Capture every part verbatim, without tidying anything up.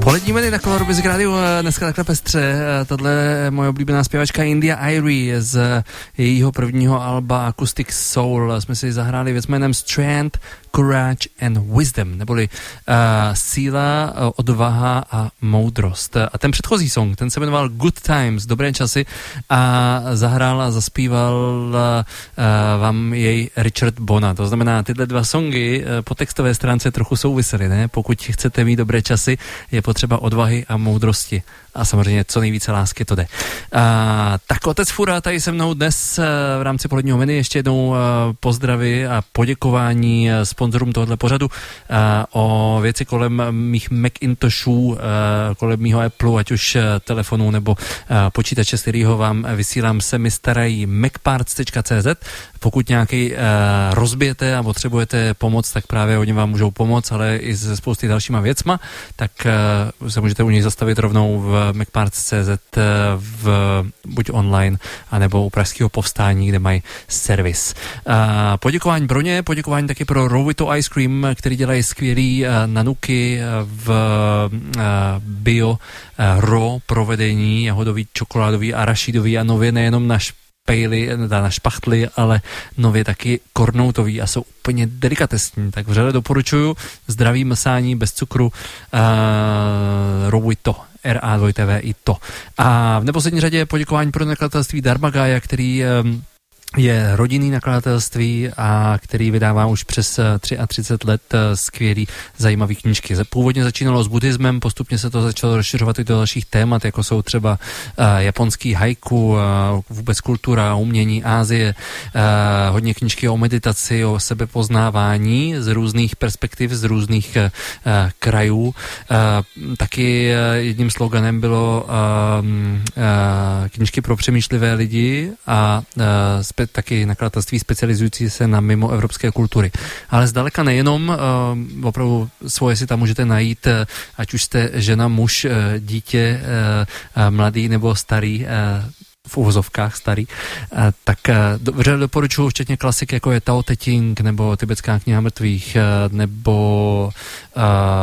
Polední meny na Color Music Radio dneska takhle pestře. Tohle je moje oblíbená zpěvačka India Arie z jejího prvního alba Acoustic Soul. Jsme si zahráli věc jménem Strength, Courage and Wisdom, neboli uh, síla, uh, odvaha a moudrost. A ten předchozí song, ten se jmenoval Good Times, dobré časy, a zahrál a zaspíval uh, uh, vám jej Richard Bona. To znamená, tyhle dva songy uh, po textové stránce trochu souvisely, ne? Pokud chcete mít dobré časy, je potřeba odvahy a moudrosti. A samozřejmě co nejvíce lásky to jde. A, tak otec Fura tady se mnou dnes v rámci poledního menu ještě jednou pozdravy a poděkování sponzorům tohoto pořadu a, o věci kolem mých Macintoshů, a, kolem mýho Apple, ať už telefonu nebo a, počítače, z kterého vám vysílám, se mi starají macparts tečka cé zet. Pokud nějaký rozbijete a potřebujete pomoc, tak právě oni vám můžou pomoct, ale i se spousty dalšíma věcma, tak a, se můžete u nich zastavit rovnou v macparts tečka cé zet v, buď online, anebo u Pražského povstání, kde mají servis. A poděkování pro ně, poděkování taky pro Rowito Ice Cream, který dělají skvělý nanuky v bio raw provedení, jahodový, čokoládový, arašidový a nově nejenom na špejly, na špachtly, ale nově taky kornoutový a jsou úplně delikatesní. Tak vřele doporučuju. Zdraví msání bez cukru, uh, Rowito. R A dvě V I to. A v neposlední řadě poděkování pro nakladatelství Dharmagaya, který um, je rodinný nakladatelství a který vydává už přes třicet tři let skvělý, zajímavý knížky. Původně začínalo s buddhismem, postupně se to začalo rozšiřovat i do dalších témat, jako jsou třeba uh, japonský haiku, uh, vůbec kultura, umění, Asie, uh, hodně knížky o meditaci, o sebepoznávání z různých perspektiv, z různých uh, krajů. Uh, taky uh, jedním sloganem bylo uh, uh, knížky pro přemýšlivé lidi a uh, taky nakladatelství specializující se na mimoevropské kultury. Ale zdaleka nejenom, uh, opravdu svoje si tam můžete najít, uh, ať už jste žena, muž, uh, dítě, uh, uh, mladý nebo starý, uh, v uvozovkách starý, uh, tak uh, dobře doporučuji včetně klasik, jako je Tao Te Ching, nebo Tibetská kniha mrtvých, uh, nebo uh,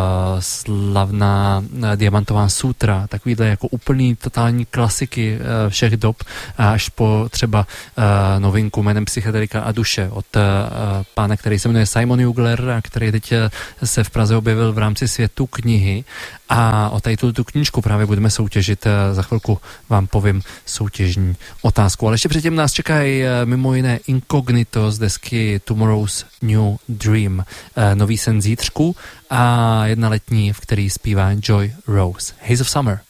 slavná uh, Diamantová sutra, takovýhle jako úplný totální klasiky uh, všech dob, až po třeba uh, novinku jménem Psychedelika a duše od uh, pána, který se jmenuje Simon Jugler, a který teď uh, se v Praze objevil v rámci Světu knihy, a o tady tu, tu knížku právě budeme soutěžit. Uh, za chvilku vám povím soutěžní otázku. Ale ještě předtím nás čekají uh, mimo jiné Incognito z desky Tomorrow's New Dream, uh, nový sen zítřku a jedna letní, v který zpívá Joy Rose. Haze of Summer.